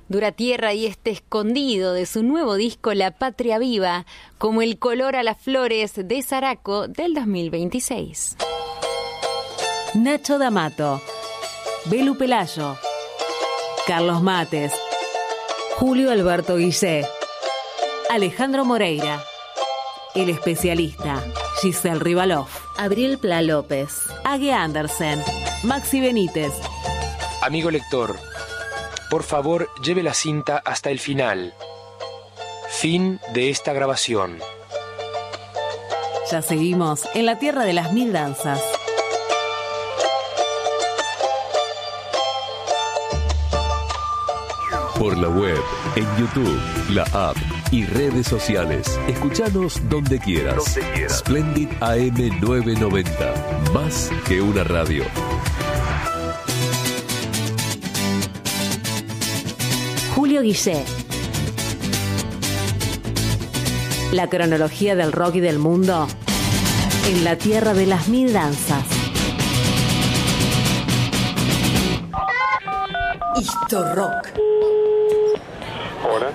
Dura Tierra y este escondido de su nuevo disco La Patria Viva, como el color a las flores de Saraco del 2026. Nacho D'Amato, Belu Pelayo, Carlos Mates, Julio Alberto Guillé, Alejandro Moreira, El Especialista, Giselle Rivalov, Abril Pla López, Ague Andersen, Maxi Benítez. Amigo lector, por favor lleve la cinta hasta el final. Fin de esta grabación. Ya seguimos en la tierra de las mil danzas. Por la web, en YouTube, la app y redes sociales. Escuchanos donde quieras. Splendid AM 990. Más que una radio. Julio Guillé. La cronología del rock y del mundo en la tierra de las mil danzas. Histo Rock. Hola.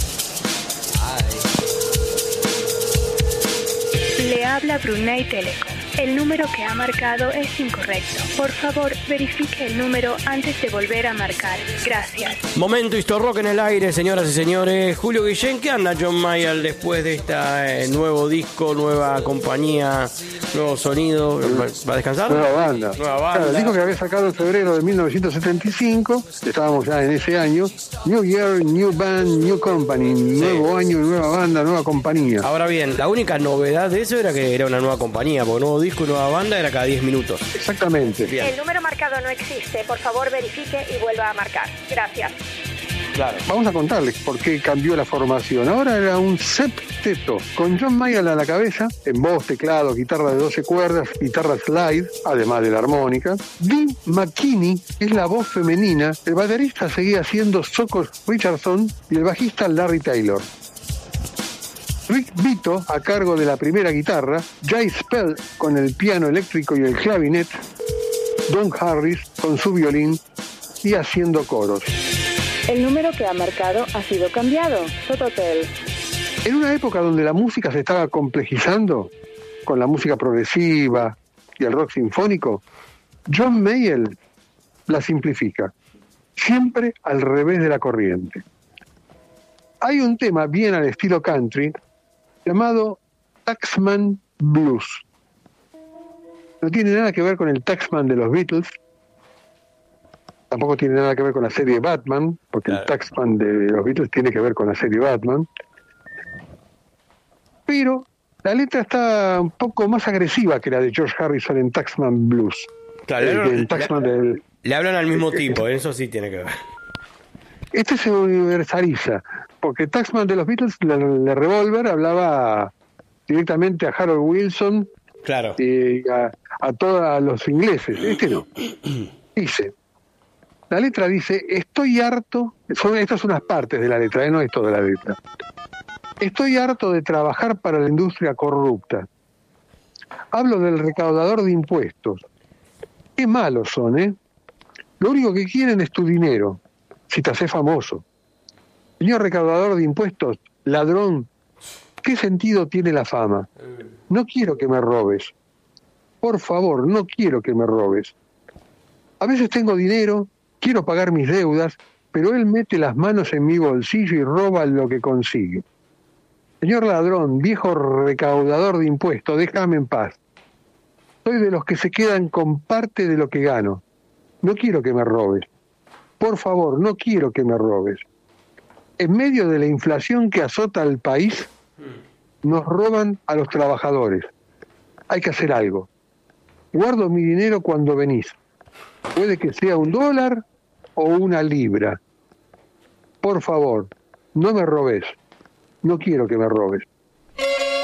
Le habla Brunei Telecom. El número que ha marcado es incorrecto. Por favor, verifique el número antes de volver a marcar. Gracias. Momento Histo Rock en el aire, señoras y señores. Julio Guillén, ¿qué anda John Mayer después de este nuevo disco, nueva compañía, nuevo sonido? ¿Va a descansar? Nueva banda. Claro, Ahora bien, la única novedad de eso era que era una nueva compañía, porque nuevo disco y nueva banda era cada 10 minutos. Exactamente. Bien. El número marcado no existe. Por favor, verifique y vuelva a marcar. Gracias. Claro. Vamos a contarles por qué cambió la formación. Ahora era un septeto, con John Mayall a la cabeza, en voz, teclado, guitarra de 12 cuerdas, guitarra slide, además de la armónica. Dee McKinney es la voz femenina, el baterista seguía siendo Socos Richardson y el bajista Larry Taylor. Rick Vito a cargo de la primera guitarra, Jay Spell con el piano eléctrico y el clavinet, Don Harris con su violín y haciendo coros. El número que ha marcado ha sido cambiado. Tototel. En una época donde la música se estaba complejizando, con la música progresiva y el rock sinfónico, John Mayall la simplifica, siempre al revés de la corriente. Hay un tema bien al estilo country llamado Taxman Blues. No tiene nada que ver con el Taxman de los Beatles, tampoco tiene nada que ver con la serie Batman, porque el Taxman de los Beatles tiene que ver con la serie Batman. Pero la letra está un poco más agresiva que la de George Harrison en Taxman Blues. Claro, el Taxman le hablan al mismo tipo, eso sí tiene que ver. Este se universaliza, porque Taxman de los Beatles, la Revolver, hablaba directamente a Harold Wilson, claro, y a todos los ingleses. Este no. Dice, la letra dice, estoy harto, estas son unas partes de la letra, no es toda la letra. Estoy harto de trabajar para la industria corrupta. Hablo del recaudador de impuestos. Qué malos son, ¿eh? Lo único que quieren es tu dinero, si te haces famoso. Señor recaudador de impuestos, ladrón, ¿qué sentido tiene la fama? No quiero que me robes. Por favor, no quiero que me robes. A veces tengo dinero, quiero pagar mis deudas, pero él mete las manos en mi bolsillo y roba lo que consigue. Señor ladrón, viejo recaudador de impuestos, déjame en paz. Soy de los que se quedan con parte de lo que gano. No quiero que me robes. Por favor, no quiero que me robes. En medio de la inflación que azota al país, nos roban a los trabajadores. Hay que hacer algo. Guardo mi dinero cuando venís. Puede que sea $1 o 1 libra. Por favor, no me robes. No quiero que me robes.